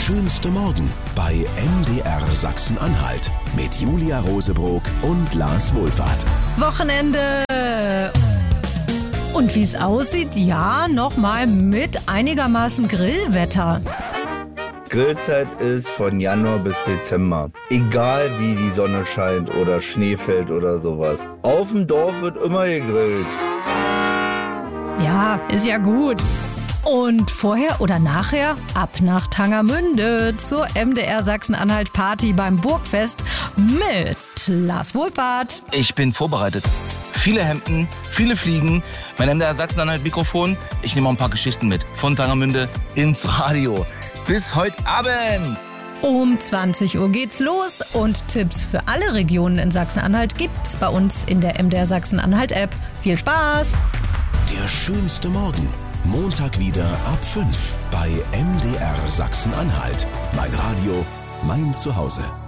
schönste Morgen bei MDR Sachsen-Anhalt mit Julia Rosebrock und Lars Wohlfahrt. Wochenende. Und wie es aussieht, ja, nochmal mit einigermaßen Grillwetter. Grillzeit ist von Januar bis Dezember. Egal wie die Sonne scheint oder Schnee fällt oder sowas. Auf dem Dorf wird immer gegrillt. Ja, ist ja gut. Und vorher oder nachher ab nach Tangermünde zur MDR Sachsen-Anhalt Party beim Burgfest mit Lars Wohlfahrt. Ich bin vorbereitet. Viele Hemden, viele Fliegen, mein MDR Sachsen-Anhalt Mikrofon. Ich nehme auch ein paar Geschichten mit von Tangermünde ins Radio. Bis heute Abend. Um 20 Uhr geht's los und Tipps für alle Regionen in Sachsen-Anhalt gibt's bei uns in der MDR Sachsen-Anhalt App. Viel Spaß! Der schönste Morgen. Montag wieder ab 5 bei MDR Sachsen-Anhalt. Mein Radio, mein Zuhause.